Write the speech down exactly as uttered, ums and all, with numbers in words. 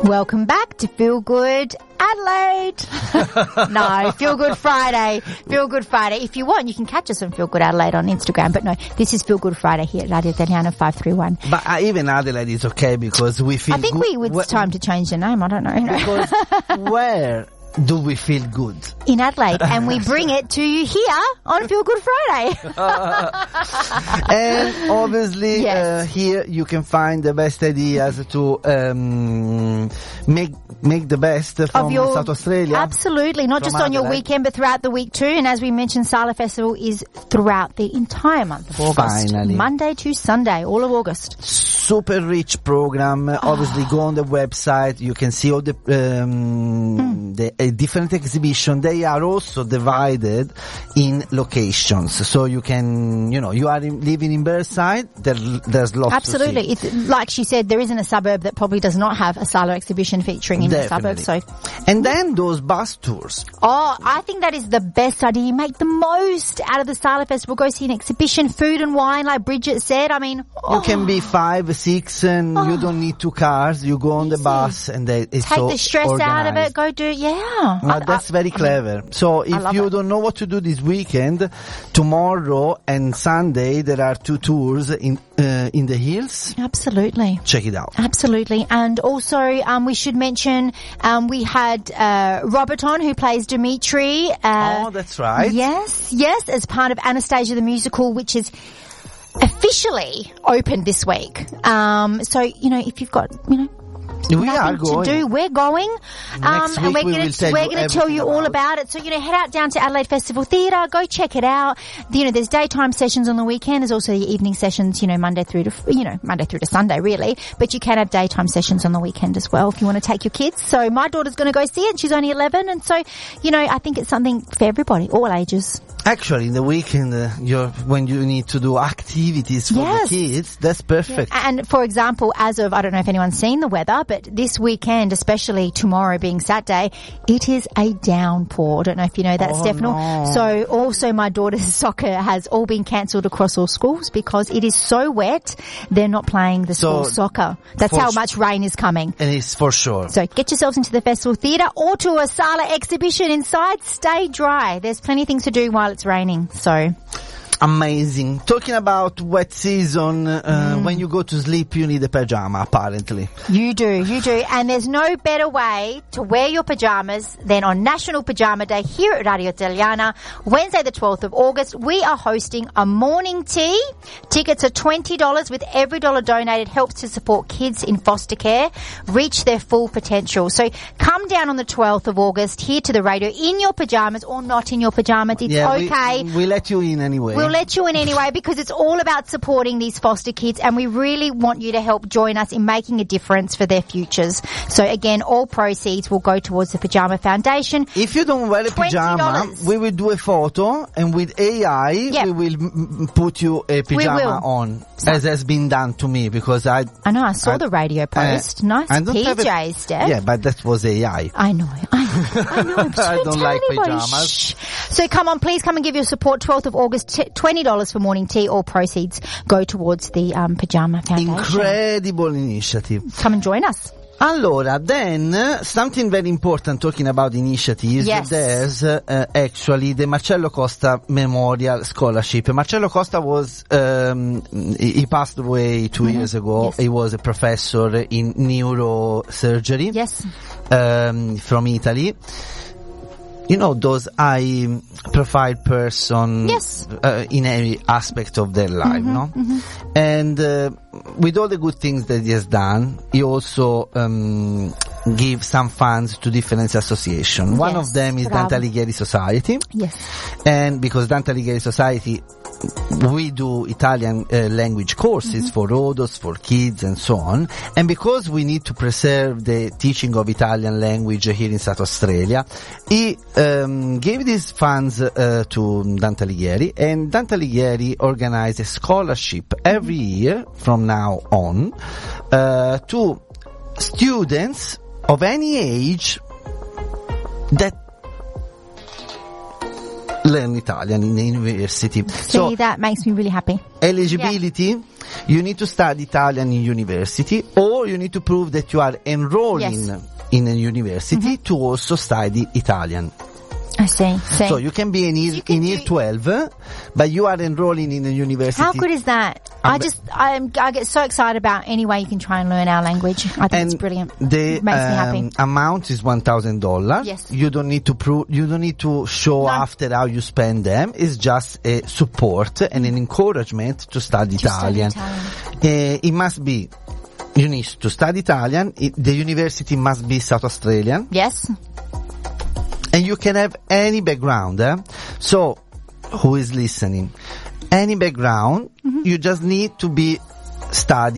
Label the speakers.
Speaker 1: Welcome back to Feel Good Adelaide. No, Feel Good Friday. Feel Good Friday. If you want, you can catch us on Feel Good Adelaide on Instagram. But no, this is Feel Good Friday here at Radio Italiana five three one.
Speaker 2: But uh, even Adelaide is okay because we feel
Speaker 1: I think
Speaker 2: good.
Speaker 1: we, it's time to change the name. I don't know.
Speaker 2: Because where do we feel good?
Speaker 1: In Adelaide. And we bring it to you here on Feel Good Friday.
Speaker 2: And obviously
Speaker 1: Yes.
Speaker 2: uh, here you can find the best ideas to um, make make the best from
Speaker 1: Of your-
Speaker 2: South Australia.
Speaker 1: Absolutely. Not
Speaker 2: From
Speaker 1: just on your
Speaker 2: Adelaide.
Speaker 1: weekend, but throughout the week too. And as we mentioned, Sala Festival is throughout the entire month of August.
Speaker 2: Finally.
Speaker 1: Monday to Sunday, all of August.
Speaker 2: Super rich program. Uh, Obviously, go on the website. You can see all the um, the uh, different exhibition. They are also divided in locations, so you can, you know, you are in, living in Bearside. There, there's lots.
Speaker 1: Absolutely.
Speaker 2: To see.
Speaker 1: It's like she said, there isn't a suburb that probably does not have a Sala exhibition featuring in
Speaker 2: Definitely.
Speaker 1: the suburb. So,
Speaker 2: And then those bus tours.
Speaker 1: oh, I think that is the best idea. You make the most out of the Sala Festival. Go see an exhibition, food and wine, like Bridget said. I mean, oh,
Speaker 2: You can be five, six, and you don't need two cars. You go on the
Speaker 1: Easy.
Speaker 2: bus, and they, it's
Speaker 1: take
Speaker 2: so
Speaker 1: the stress out of it.
Speaker 2: organized.
Speaker 1: Go do, yeah.
Speaker 2: Well,
Speaker 1: I-
Speaker 2: that's
Speaker 1: I-
Speaker 2: very clever. So if
Speaker 1: love
Speaker 2: you
Speaker 1: it.
Speaker 2: don't know what to do this weekend, tomorrow and Sunday there are two tours in uh, in the hills.
Speaker 1: Absolutely.
Speaker 2: Check it out.
Speaker 1: Absolutely. And also, um, we should mention, um, we had, uh, Robert on who plays Dimitri. Uh,
Speaker 2: Oh, that's right.
Speaker 1: Yes, yes, as part of Anastasia the Musical, which is officially opened this week. Um, so, you know, if you've got, you know,
Speaker 2: We
Speaker 1: nothing
Speaker 2: are going.
Speaker 1: to do, we're going.
Speaker 2: Next
Speaker 1: um, and
Speaker 2: week
Speaker 1: we're
Speaker 2: we
Speaker 1: gonna,
Speaker 2: will tell
Speaker 1: we're
Speaker 2: you
Speaker 1: gonna tell you
Speaker 2: everything
Speaker 1: all
Speaker 2: about
Speaker 1: about it. So, you know, head out down to Adelaide Festival Theatre, go check it out. You know, there's daytime sessions on the weekend. There's also the evening sessions, you know, Monday through to, you know, Monday through to Sunday, really. But you can have daytime sessions on the weekend as well if you want to take your kids. So my daughter's going to go see it. She's only eleven. And so, you know, I think it's something for everybody, all ages.
Speaker 2: Actually, in the weekend, uh, you're, when you need to do activities for
Speaker 1: Yes.
Speaker 2: the kids, that's perfect.
Speaker 1: And for example, as of, I don't know if anyone's seen the weather, but this weekend, especially tomorrow being Saturday, it is a downpour. I don't know if you know that,
Speaker 2: Oh,
Speaker 1: Stefano.
Speaker 2: no.
Speaker 1: So also my daughter's soccer has all been cancelled across all schools because it is so wet, they're not playing the
Speaker 2: So,
Speaker 1: school soccer. That's
Speaker 2: for
Speaker 1: how
Speaker 2: s-
Speaker 1: much rain is coming.
Speaker 2: And it's for sure.
Speaker 1: So get yourselves into the festival theatre or to a Sala exhibition inside. Stay dry. There's plenty of things to do while it's raining. So
Speaker 2: Amazing. Talking about wet season, uh, when you go to sleep, you need a pajama, apparently.
Speaker 1: you do, you do. And there's no better way to wear your pajamas than on National Pajama Day here at Radio Italiana, Wednesday the twelfth of August. We are hosting a morning tea. Tickets are twenty dollars. With every dollar donated helps to support kids in foster care reach their full potential. So come down on the twelfth of August here to the radio in your pajamas or not in your pajamas. It's
Speaker 2: Yeah, we-
Speaker 1: okay.
Speaker 2: We, let you in anyway.
Speaker 1: We'll let you in anyway because it's all about supporting these foster kids and we really want you to help join us in making a difference for their futures. So again, all proceeds will go towards the Pajama Foundation.
Speaker 2: If you don't wear a
Speaker 1: twenty
Speaker 2: pajama,
Speaker 1: dollars.
Speaker 2: we will do a photo, and with A I,
Speaker 1: Yep.
Speaker 2: we will m- m- put you a pajama
Speaker 1: will.
Speaker 2: on, as has been done to me, because I...
Speaker 1: I know, I saw
Speaker 2: I-
Speaker 1: the radio post.
Speaker 2: uh,
Speaker 1: nice
Speaker 2: I don't have
Speaker 1: P Js,
Speaker 2: a-
Speaker 1: Steph.
Speaker 2: Yeah, but that was A I.
Speaker 1: I know, I know, I know. But
Speaker 2: I
Speaker 1: you
Speaker 2: don't
Speaker 1: tell
Speaker 2: like
Speaker 1: anybody.
Speaker 2: pajamas.
Speaker 1: Shh. So come on, please come and give your support. twelfth of August, t- twenty dollars for morning tea. All proceeds go towards the um, Pajama Foundation.
Speaker 2: Incredible initiative.
Speaker 1: Come and join us.
Speaker 2: Allora, then, uh, something very important talking about initiatives,
Speaker 1: Yes.
Speaker 2: there's uh, actually the Marcello Costa Memorial Scholarship. Marcello Costa was, um, he he passed away two years ago.
Speaker 1: Yes.
Speaker 2: He was a professor in neurosurgery.
Speaker 1: Yes.
Speaker 2: Um, from Italy. You know, those high profile person
Speaker 1: Yes.
Speaker 2: uh, in every aspect of their life, no? And uh, with all the good things that he has done, he also um, gives some funds to different associations. One
Speaker 1: Yes,
Speaker 2: of them is
Speaker 1: bravo.
Speaker 2: Dante Alighieri Society.
Speaker 1: Yes.
Speaker 2: And because Dante Alighieri Society, we do Italian uh, language courses for Rodos, for kids and so on. And because we need to preserve the teaching of Italian language here in South Australia, he um, gave these funds uh, to Dante Alighieri, and Dante Alighieri organized a scholarship every year from now on uh, to students of any age that learn Italian in the university.
Speaker 1: See,
Speaker 2: So
Speaker 1: that makes me really happy.
Speaker 2: eligibility, you need to study Italian in university, or you need to prove that you are enrolling
Speaker 1: Yes.
Speaker 2: in a university to also study Italian.
Speaker 1: I see. see.
Speaker 2: So you can be in year,
Speaker 1: You can
Speaker 2: in year
Speaker 1: do-
Speaker 2: twelve, uh, but you are enrolling in a university.
Speaker 1: How good is that? I
Speaker 2: Um,
Speaker 1: just, I'm, I get so excited about any way you can try and learn our language. I think
Speaker 2: and
Speaker 1: it's brilliant.
Speaker 2: the
Speaker 1: It makes me happy.
Speaker 2: um, amount is one thousand dollars.
Speaker 1: Yes.
Speaker 2: You don't need to prove, you don't need to show
Speaker 1: No.
Speaker 2: after how you spend them. It's just a support and an encouragement to study
Speaker 1: To study
Speaker 2: Italian.
Speaker 1: Italian.
Speaker 2: Uh, it must be, you need to study Italian. It, the university must be South Australian.
Speaker 1: Yes.
Speaker 2: And you can have any background. Eh? So, who is listening? Any background,
Speaker 1: Mm-hmm.
Speaker 2: you just need to be study